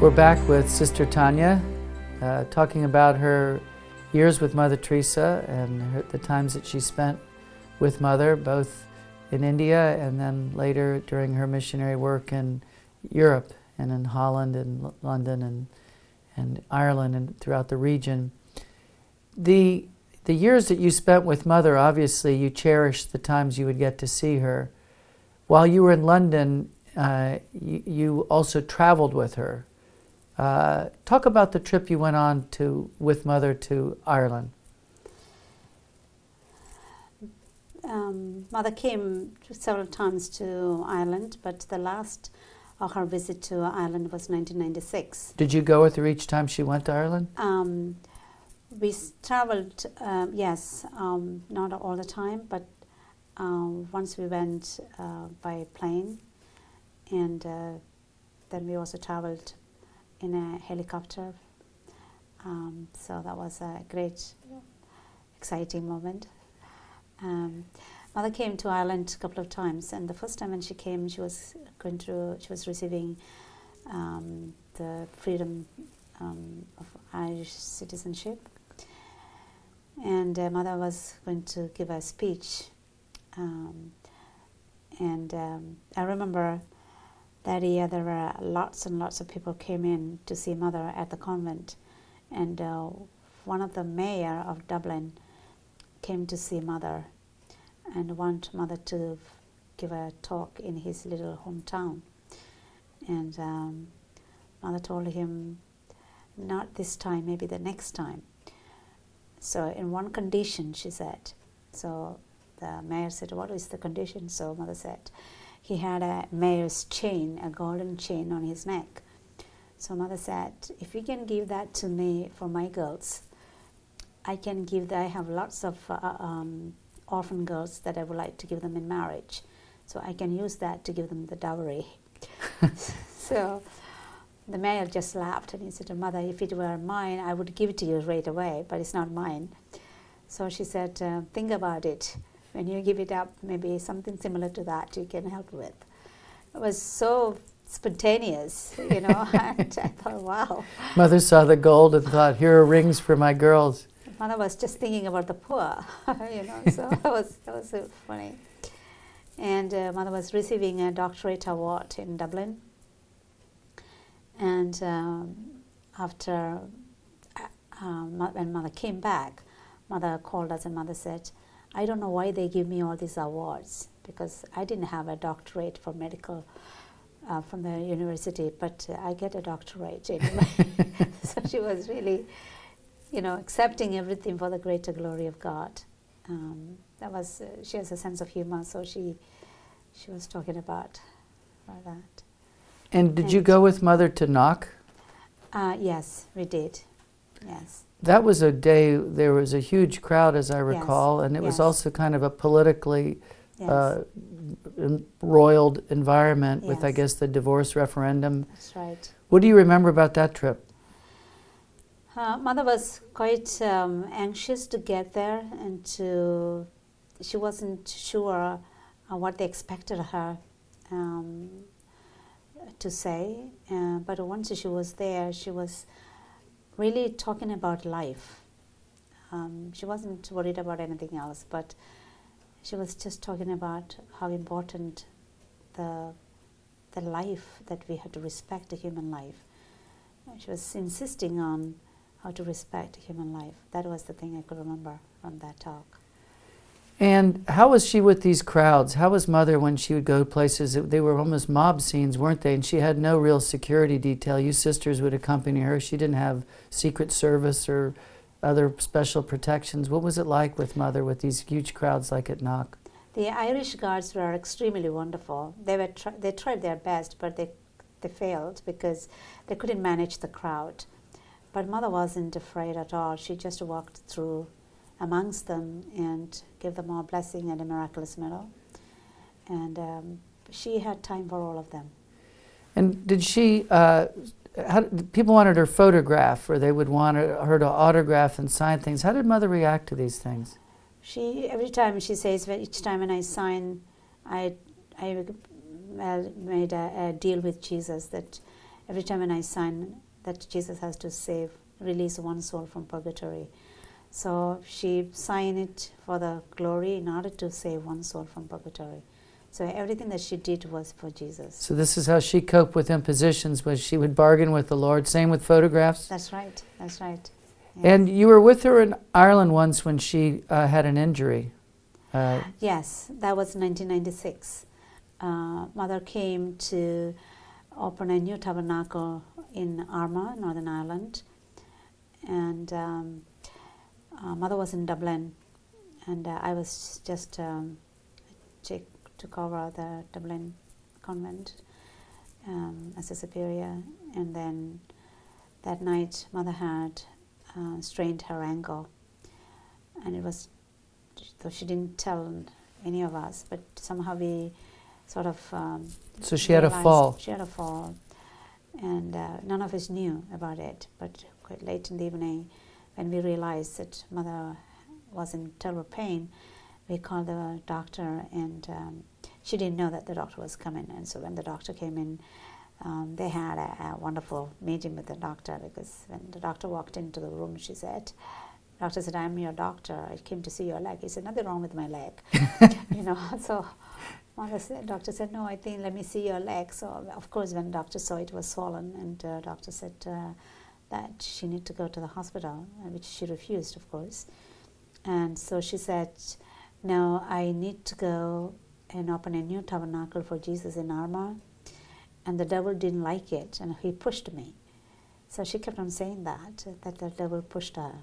We're back with Sister Tanya, talking about her years with Mother Teresa and the times that she spent with Mother, both in India and then later during her missionary work in Europe and in Holland and London and Ireland and throughout the region. The years that you spent with Mother, obviously you cherished the times you would get to see her. While you were in London, you also traveled with her. Talk about the trip you went on with Mother to Ireland. Mother came several times to Ireland, but the last of her visit to Ireland was 1996. Did you go with her each time she went to Ireland? We traveled, yes, not all the time, but once we went by plane, and then we also traveled in a helicopter. So that was a great, exciting moment. Mother came to Ireland a couple of times, and the first time when she came, she was receiving the freedom of Irish citizenship, and Mother was going to give a speech, and I remember that year there were lots and lots of people came in to see Mother at the convent, and one of the mayor of Dublin came to see Mother and want Mother to give a talk in his little hometown. And Mother told him, not this time, maybe the next time. So in one condition, she said. So the mayor said, what is the condition? So Mother said, he had a mayor's chain, a golden chain on his neck. So Mother said, if you can give that to me for my girls, I have lots of orphan girls that I would like to give them in marriage. So I can use that to give them the dowry. So the mayor just laughed and he said, Mother, if it were mine, I would give it to you right away, but it's not mine. So she said, think about it. When you give it up, maybe something similar to that you can help with. It was so spontaneous, and I thought, wow. Mother saw the gold and thought, here are rings for my girls. Mother was just thinking about the poor, so that was so funny. And Mother was receiving a doctorate award in Dublin. And after, when Mother came back, Mother called us and Mother said, I don't know why they give me all these awards, because I didn't have a doctorate for medical from the university, but I get a doctorate anyway. So she was really, accepting everything for the greater glory of God. She has a sense of humor, so she was talking about that. And did you go with Mother to Knock? Yes, we did. Yes. That was a day, there was a huge crowd, as I recall, and it was also kind of a politically embroiled environment with, I guess, the divorce referendum. That's right. What do you remember about that trip? Mother was quite anxious to get there, and she wasn't sure what they expected her to say, but once she was there, she was really talking about life. She wasn't worried about anything else, but she was just talking about how important the life, that we had to respect the human life. She was insisting on how to respect human life. That was the thing I could remember from that talk. And how was she with these crowds? How was Mother when she would go places? They were almost mob scenes, weren't they? And she had no real security detail. You sisters would accompany her. She didn't have Secret Service or other special protections. What was it like with Mother with these huge crowds like at Knock? The Irish Guards were extremely wonderful. They tried their best, but they failed because they couldn't manage the crowd. But Mother wasn't afraid at all. She just walked through amongst them and gave them all a blessing and a miraculous medal. And she had time for all of them. And did she, people wanted her photograph, or they would want her to autograph and sign things. How did Mother react to these things? Every time she says, each time when I sign, I made a deal with Jesus that every time when I sign that Jesus has to save, release one soul from purgatory. So she signed it for the glory in order to save one soul from purgatory. So everything that she did was for Jesus. So this is how she coped with impositions, was she would bargain with the Lord. Same with photographs? That's right, that's right. Yes. And you were with her in Ireland once when she had an injury. Yes, that was 1996. Mother came to open a new tabernacle in Armagh, Northern Ireland. And Mother was in Dublin, and I was just took over the Dublin convent as a superior. And then that night, Mother had strained her ankle, and it was, though she didn't tell any of us, but somehow we sort of so she had a fall. She had a fall, and none of us knew about it. But quite late in the evening, when we realized that Mother was in terrible pain, we called the doctor, and she didn't know that the doctor was coming. And so when the doctor came in, they had a wonderful meeting with the doctor, because when the doctor walked into the room, she said, doctor said, "I'm your doctor. I came to see your leg." He said, "Nothing wrong with my leg." So doctor said, "No, I think, let me see your leg." So of course, when doctor saw it was swollen, and doctor said that she need to go to the hospital, which she refused, of course. And so she said, "No, I need to go and open a new tabernacle for Jesus in Armagh." And the devil didn't like it, and he pushed me. So she kept on saying that the devil pushed her.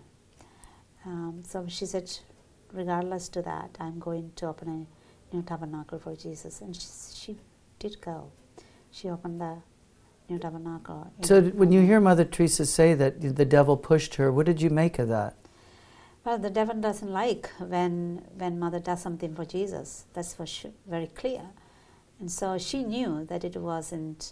So she said, regardless to that, I'm going to open a new tabernacle for Jesus. And she did go. She opened the new tabernacle. So when you hear Mother Teresa say that the devil pushed her, what did you make of that? Well, the devil doesn't like when Mother does something for Jesus. That's for sure, very clear. And so she knew that it wasn't,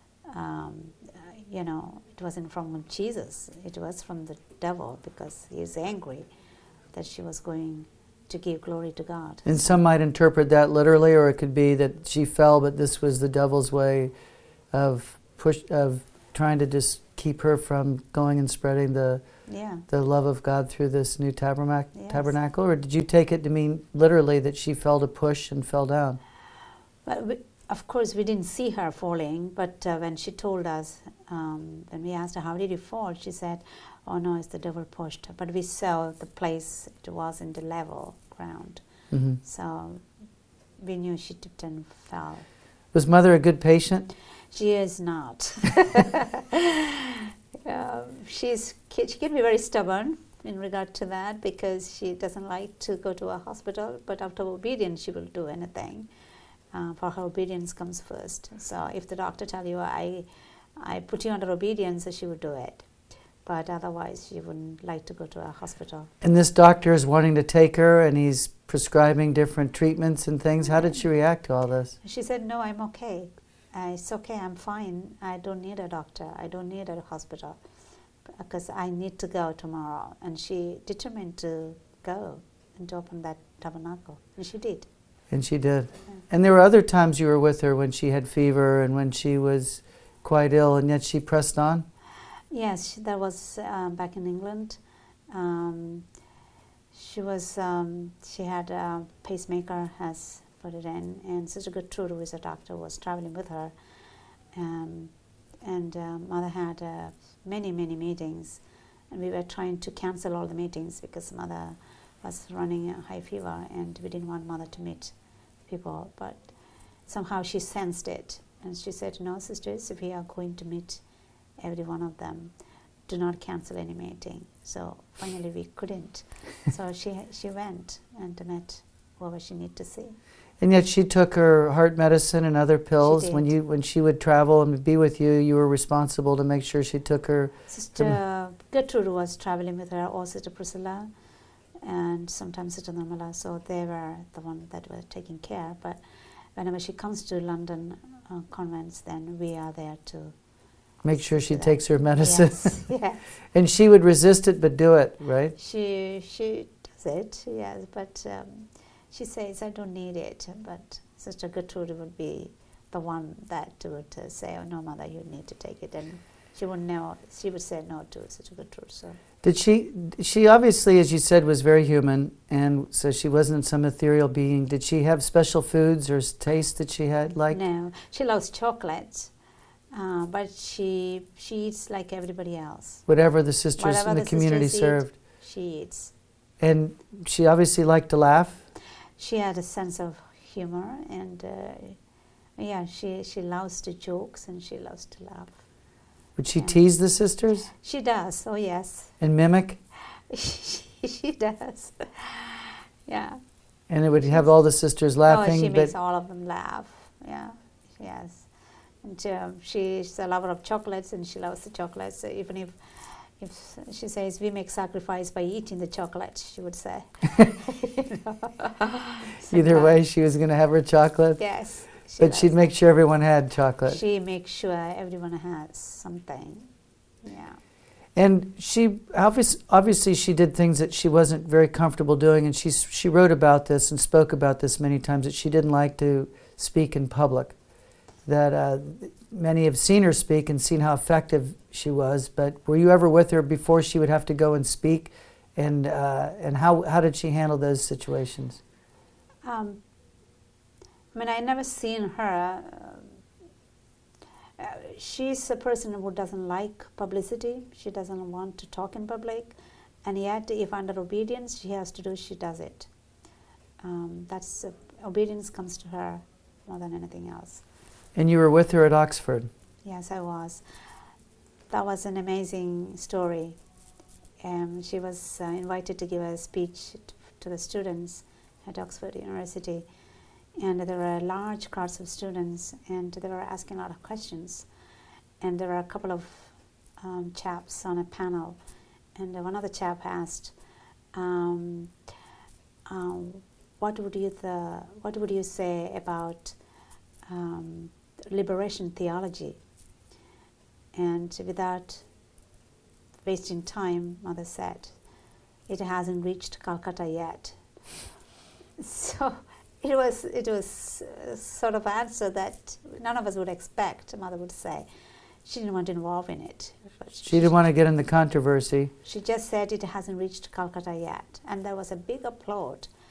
it wasn't from Jesus. It was from the devil, because he was angry that she was going to give glory to God. And some might interpret that literally, or it could be that she fell, but this was the devil's way of trying to just keep her from going and spreading the love of God through this new tabernacle. Or did you take it to mean literally that she felt a push and fell down? Well, of course, we didn't see her falling, but when she told us, when we asked her, "How did you fall?" she said, "Oh no, it's the devil pushed her." But we saw the place, it was in the level ground. Mm-hmm. So we knew she tipped and fell. Was Mother a good patient? She is not. She can be very stubborn in regard to that, because she doesn't like to go to a hospital, but out of obedience she will do anything. For her, obedience comes first. So if the doctor tell you, I put you under obedience, she would do it. But otherwise, she wouldn't like to go to a hospital. And this doctor is wanting to take her, and he's prescribing different treatments and things. How did she react to all this? She said, "No, I'm okay. It's okay, I'm fine. I don't need a doctor. I don't need a hospital, because I need to go tomorrow." And she determined to go and to open that tabernacle. And she did. And she did. Yeah. And there were other times you were with her when she had fever and when she was quite ill, and yet she pressed on? Yes, that was back in England. She had a pacemaker, has put it in, and Sister Gertrude, who is a doctor, was traveling with her. And Mother had many meetings, and we were trying to cancel all the meetings because Mother was running a high fever, and we didn't want Mother to meet people. But somehow she sensed it, and she said, "No, sisters, if we are going to meet every one of them, do not cancel any meeting." So finally we couldn't. So she went and met whoever she needed to see. And yet she took her heart medicine and other pills. When she would travel and be with you, you were responsible to make sure she took her. Sister Gertrude was traveling with her, or Sister Priscilla, and sometimes Sister Nirmala. So they were the one that were taking care. But whenever she comes to London convents, then we are there to make sure she takes her medicine. Yes, yes. And she would resist it but do it, right? She does it, yes, but she says, "I don't need it." But Sister Gertrude would be the one that would say, "Oh no, mother, you need to take it," and she would know. She would say no to the truth. So. Did she obviously, as you said, was very human, and so she wasn't some ethereal being. Did she have special foods or taste that she had like? No, she loves chocolates, but she eats like everybody else. Whatever the sisters Whatever in the community served. She eats. And she obviously liked to laugh. She had a sense of humor, and yeah, she loves to jokes and she loves to laugh. Would she tease the sisters? She does. Oh yes. And mimic? She does. Yeah. And it would have all the sisters laughing. Oh, she makes all of them laugh. Yeah. Yes. And she's a lover of chocolates, and she loves the chocolates. So even if she says we make sacrifice by eating the chocolate, she would say. Either way, she was going to have her chocolate. Yes. But she'd make sure everyone had chocolate. She makes sure everyone has something. Yeah. And she obviously she did things that she wasn't very comfortable doing, and she wrote about this and spoke about this many times, that she didn't like to speak in public. That many have seen her speak and seen how effective she was. But were you ever with her before she would have to go and speak, and how did she handle those situations? I mean, I never seen her. She's a person who doesn't like publicity. She doesn't want to talk in public, and yet, if under obedience she has to do, she does it. That's obedience comes to her more than anything else. And you were with her at Oxford. Yes, I was. That was an amazing story. She was invited to give a speech to the students at Oxford University. And there were large crowds of students, and they were asking a lot of questions. And there were a couple of chaps on a panel, and one of the chap asked, "What would you say about liberation theology?" And without wasting time, Mother said, "It hasn't reached Calcutta yet." So. It was sort of answer that none of us would expect. Mother would say, she didn't want to involve in it. She didn't want to get in the controversy. She just said it hasn't reached Calcutta yet, and there was a big applaud.